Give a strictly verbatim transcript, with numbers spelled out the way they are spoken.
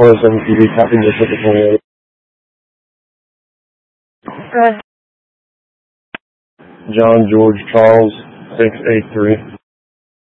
four oh seven T V, copy the ticket twenty-eight. Go ahead. John George Charles, six eight three.